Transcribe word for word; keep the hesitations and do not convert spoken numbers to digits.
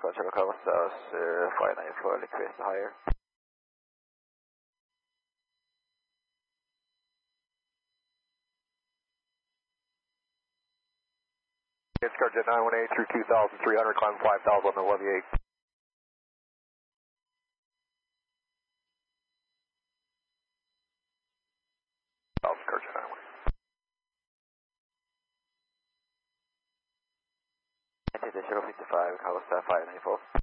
Control Cabo South, uh, five nine four, request higher. It's Scarjet nine one eight through two thousand three hundred, climb five thousand on the levy eight. South Scarjet nine one eight. Additional fifty-five, Cabo South five nine four.